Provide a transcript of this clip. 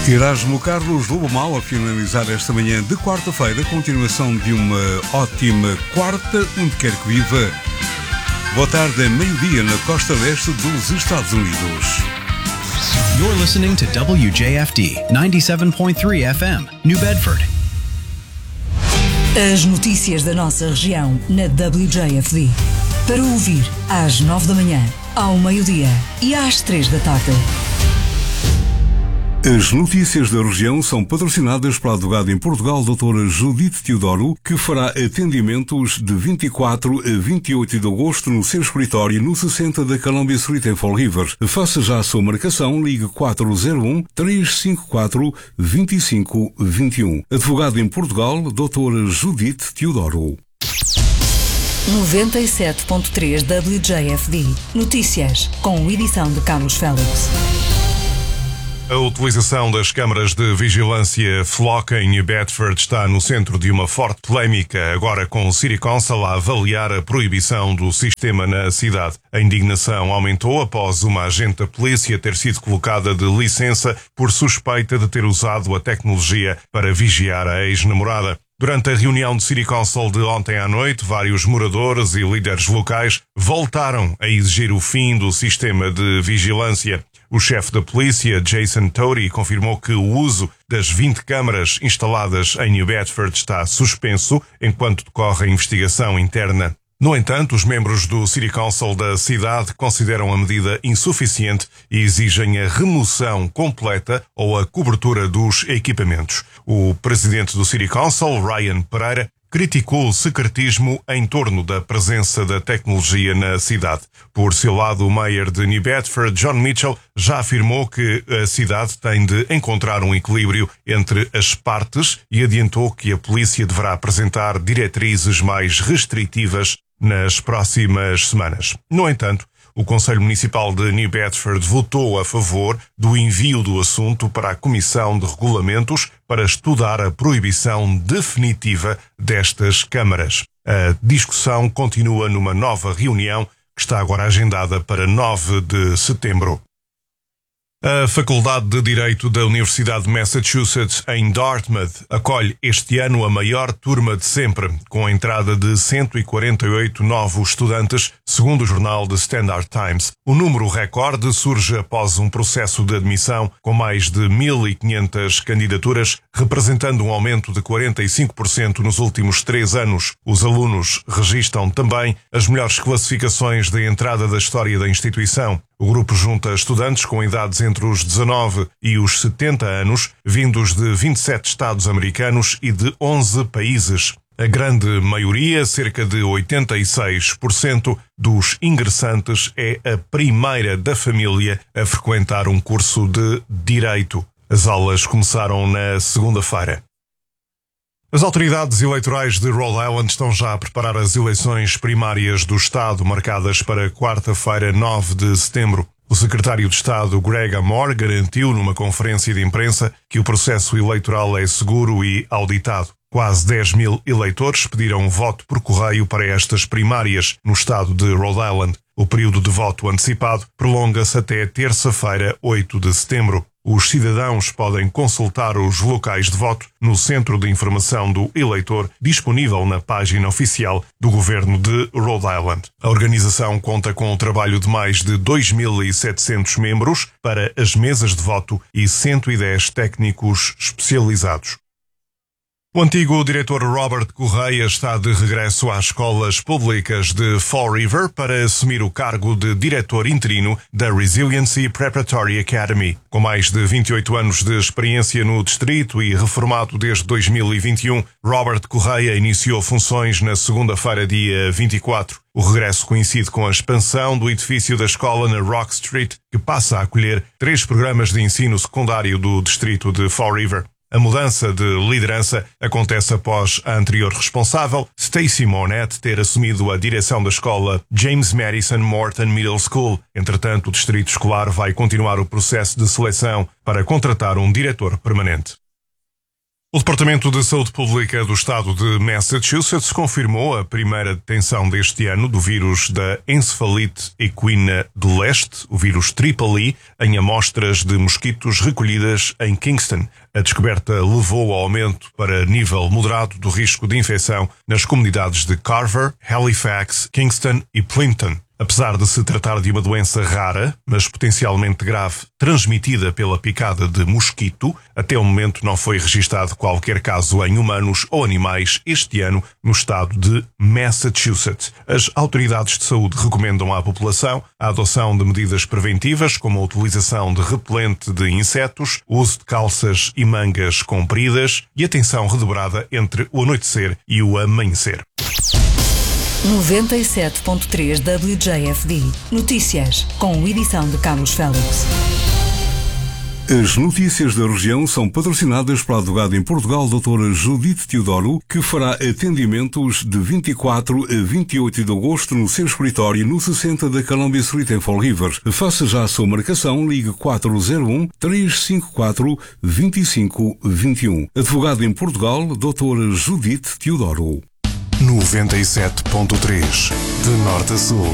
Erasmo Carlos Lobamau a finalizar esta manhã de quarta-feira, continuação de uma ótima quarta, onde quer que viva. Boa tarde, é meio-dia na costa leste dos Estados Unidos. You're listening to WJFD 97.3 FM, New Bedford. As notícias da nossa região na WJFD. Para ouvir às 9 da manhã, ao meio-dia e às 3 da tarde. As notícias da região são patrocinadas pela advogada em Portugal, doutora Judite Teodoro, que fará atendimentos de 24 a 28 de agosto no seu escritório no 60 da Columbia Street em Fall River. Faça já a sua marcação, ligue 401-354-2521. Advogada em Portugal, doutora Judite Teodoro. 97.3 WJFD. Notícias, com edição de Carlos Félix. A utilização das câmaras de vigilância Flock em New Bedford está no centro de uma forte polémica, agora com o City Council a avaliar a proibição do sistema na cidade. A indignação aumentou após uma agente da polícia ter sido colocada de licença por suspeita de ter usado a tecnologia para vigiar a ex-namorada. Durante a reunião do City Council de ontem à noite, vários moradores e líderes locais voltaram a exigir o fim do sistema de vigilância. O chefe da polícia, Jason Tory, confirmou que o uso das 20 câmaras instaladas em New Bedford está suspenso enquanto decorre a investigação interna. No entanto, os membros do City Council da cidade consideram a medida insuficiente e exigem a remoção completa ou a cobertura dos equipamentos. O presidente do City Council, Ryan Pereira, criticou o secretismo em torno da presença da tecnologia na cidade. Por seu lado, o mayor de New Bedford, John Mitchell, já afirmou que a cidade tem de encontrar um equilíbrio entre as partes e adiantou que a polícia deverá apresentar diretrizes mais restritivas nas próximas semanas. No entanto, o Conselho Municipal de New Bedford votou a favor do envio do assunto para a Comissão de Regulamentos para estudar a proibição definitiva destas câmaras. A discussão continua numa nova reunião que está agora agendada para 9 de setembro. A Faculdade de Direito da Universidade de Massachusetts, em Dartmouth, acolhe este ano a maior turma de sempre, com a entrada de 148 novos estudantes, segundo o jornal The Standard Times. O número recorde surge após um processo de admissão com mais de 1.500 candidaturas, representando um aumento de 45% nos últimos 3 anos. Os alunos registram também as melhores classificações de entrada da história da instituição. O grupo junta estudantes com idades entre os 19 e os 70 anos, vindos de 27 estados americanos e de 11 países. A grande maioria, cerca de 86% dos ingressantes, é a primeira da família a frequentar um curso de Direito. As aulas começaram na segunda-feira. As autoridades eleitorais de Rhode Island estão já a preparar as eleições primárias do Estado, marcadas para quarta-feira, 9 de setembro. O secretário de Estado, Greg Amor, garantiu numa conferência de imprensa que o processo eleitoral é seguro e auditado. Quase 10.000 eleitores pediram voto por correio para estas primárias no estado de Rhode Island. O período de voto antecipado prolonga-se até terça-feira, 8 de setembro. Os cidadãos podem consultar os locais de voto no Centro de Informação do Eleitor, disponível na página oficial do Governo de Rhode Island. A organização conta com o trabalho de mais de 2.700 membros para as mesas de voto e 110 técnicos especializados. O antigo diretor Robert Correia está de regresso às escolas públicas de Fall River para assumir o cargo de diretor interino da Resiliency Preparatory Academy. Com mais de 28 anos de experiência no distrito e reformado desde 2021, Robert Correia iniciou funções na segunda-feira, dia 24. O regresso coincide com a expansão do edifício da escola na Rock Street, que passa a acolher 3 programas de ensino secundário do distrito de Fall River. A mudança de liderança acontece após a anterior responsável, Stacey Monette, ter assumido a direção da escola James Madison Morton Middle School. Entretanto, o distrito escolar vai continuar o processo de seleção para contratar um diretor permanente. O Departamento de Saúde Pública do Estado de Massachusetts confirmou a primeira detenção deste ano do vírus da encefalite equina de leste, o vírus Triple E, em amostras de mosquitos recolhidas em Kingston. A descoberta levou ao aumento para nível moderado do risco de infecção nas comunidades de Carver, Halifax, Kingston e Plimpton. Apesar de se tratar de uma doença rara, mas potencialmente grave, transmitida pela picada de mosquito, até o momento não foi registado qualquer caso em humanos ou animais este ano no estado de Massachusetts. As autoridades de saúde recomendam à população a adoção de medidas preventivas, como a utilização de repelente de insetos, o uso de calças e mangas compridas e atenção redobrada entre o anoitecer e o amanhecer. 97.3 WJFD. Notícias, com edição de Carlos Félix. As notícias da região são patrocinadas pela advogada em Portugal, doutora Judite Teodoro, que fará atendimentos de 24 a 28 de agosto no seu escritório no 60 da Columbia Street em Fall River. Faça já a sua marcação, ligue 401-354-2521. Advogada em Portugal, doutora Judite Teodoro. 97.3 de norte a sul.